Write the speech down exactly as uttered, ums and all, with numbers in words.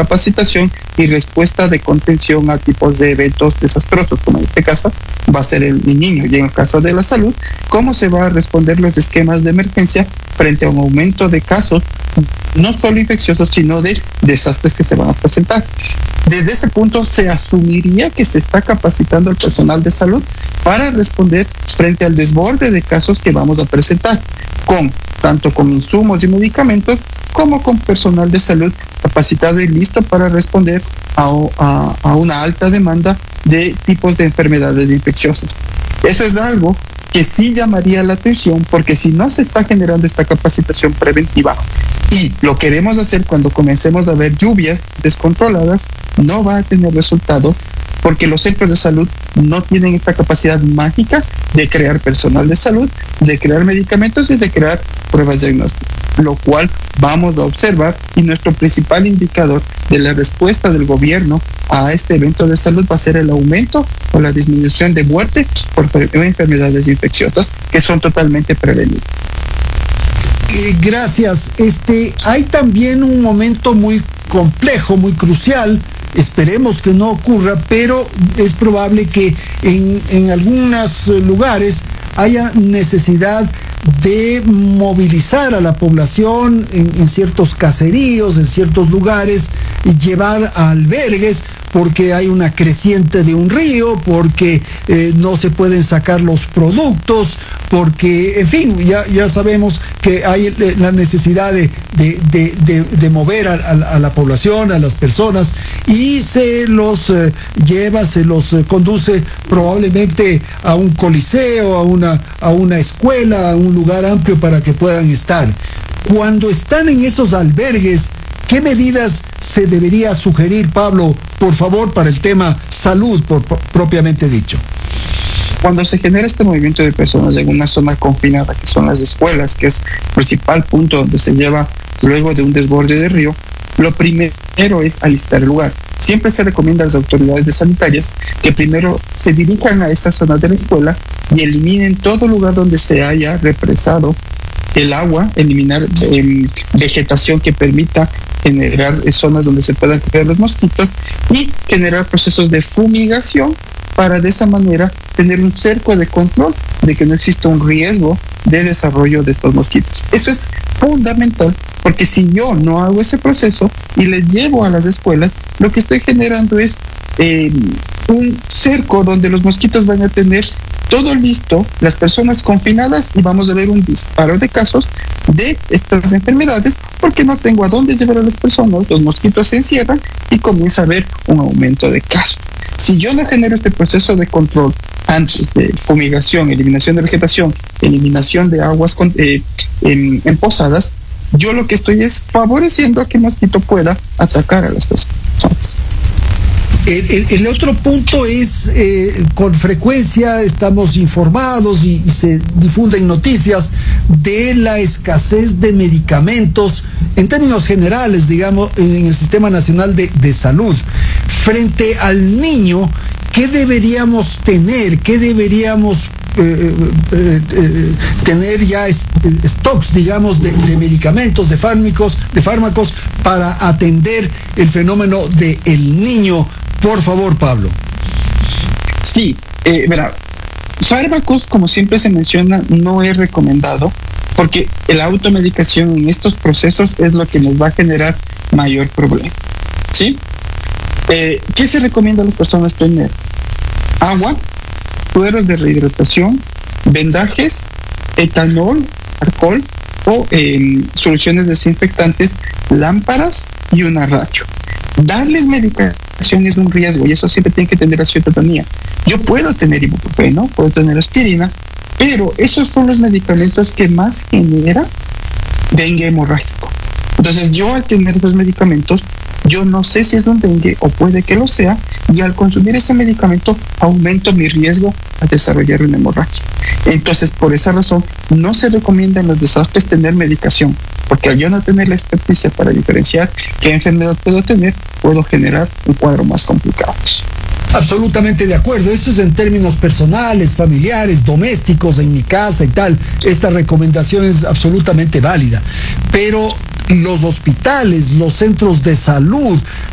capacitación y respuesta de contención a tipos de eventos desastrosos, como en este caso va a ser el, el niño, y en el caso de la salud, cómo se va a responder los esquemas de emergencia frente a un aumento de casos, no solo infecciosos, sino de desastres que se van a presentar. Desde ese punto se asumiría que se está capacitando al personal de salud para responder frente al desborde de casos que vamos a presentar, con tanto con insumos y medicamentos como con personal de salud capacitado y listo para responder a, a, a una alta demanda de tipos de enfermedades infecciosas. Eso es algo que sí llamaría la atención, porque si no se está generando esta capacitación preventiva y lo queremos hacer cuando comencemos a ver lluvias descontroladas, no va a tener resultados, porque los centros de salud no tienen esta capacidad mágica de crear personal de salud, de crear medicamentos y de crear pruebas diagnósticas, lo cual vamos a observar, y nuestro principal indicador de la respuesta del gobierno a este evento de salud va a ser el aumento o la disminución de muerte por enfermedades infecciosas que son totalmente prevenibles. Eh, gracias. Este, hay también un momento muy complejo, muy crucial. Esperemos que no ocurra, pero es probable que en, en algunos lugares haya necesidad de movilizar a la población en, en ciertos caseríos, en ciertos lugares, y llevar a albergues, porque hay una creciente de un río, porque eh, no se pueden sacar los productos, porque, en fin, ya, ya sabemos que hay la necesidad de, de, de, de, de mover a, a, a la población, a las personas, y se los eh, lleva, se los eh, conduce probablemente a un coliseo, a una, a una escuela, a un lugar amplio para que puedan estar. Cuando están en esos albergues, ¿qué medidas se debería sugerir, Pablo, por favor, para el tema salud, por, por, propiamente dicho? Cuando se genera este movimiento de personas en una zona confinada, que son las escuelas, que es el principal punto donde se lleva luego de un desborde de río, lo primero es alistar el lugar. Siempre se recomienda a las autoridades sanitarias que primero se dirijan a esa zona de la escuela y eliminen todo lugar donde se haya represado el agua, eliminar eh, vegetación que permita generar eh, zonas donde se puedan crear los mosquitos y generar procesos de fumigación para de esa manera tener un cerco de control de que no exista un riesgo de desarrollo de estos mosquitos. Eso es fundamental, porque si yo no hago ese proceso y les llevo a las escuelas, lo que estoy generando es eh, un cerco donde los mosquitos van a tener todo listo, las personas confinadas, y vamos a ver un disparo de casos de estas enfermedades porque no tengo a dónde llevar a las personas, los mosquitos se encierran y comienza a haber un aumento de casos. Si yo no genero este proceso de control antes de fumigación, eliminación de vegetación, eliminación de aguas con, eh, en, en posadas, yo lo que estoy es favoreciendo a que el mosquito pueda atacar a las personas. El, el, el otro punto es, eh, con frecuencia estamos informados y, y se difunden noticias de la escasez de medicamentos en términos generales, digamos, en el Sistema Nacional de, de Salud. Frente al niño, ¿qué deberíamos tener? ¿Qué deberíamos eh, eh, eh, tener ya est stocks, digamos, de, de medicamentos, de fármacos, de fármacos para atender el fenómeno del niño? Por favor, Pablo. Sí, eh, verá, fármacos, como siempre se menciona, no es recomendado, porque la automedicación en estos procesos es lo que nos va a generar mayor problema. ¿Sí? Eh, ¿Qué se recomienda a las personas tener? Agua, sueros de rehidratación, vendajes, etanol, alcohol o eh, soluciones desinfectantes, lámparas y una radio. Darles medicación es un riesgo y eso siempre tiene que tener la ciudadanía. Yo puedo tener ibuprofeno, puedo tener aspirina, pero esos son los medicamentos que más generan dengue hemorrágico. Entonces yo al tener esos medicamentos, yo no sé si es un dengue o puede que lo sea, y al consumir ese medicamento aumento mi riesgo a desarrollar una hemorragia. Entonces, por esa razón, no se recomienda en los desastres tener medicación, porque al yo no tener la experticia para diferenciar qué enfermedad puedo tener, puedo generar un cuadro más complicado. Absolutamente de acuerdo. Esto es en términos personales, familiares, domésticos, en mi casa y tal. Esta recomendación es absolutamente válida. Pero los hospitales, los centros de salud,